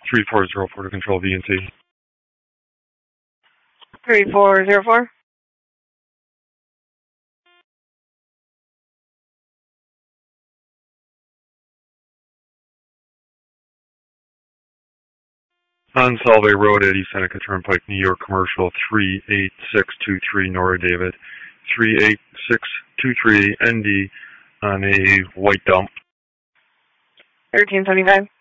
3404 to control VNC. 3404. On Solvay Road at East Seneca Turnpike, New York Commercial 38623 Nora David. 38623 ND on a white dump. 1375.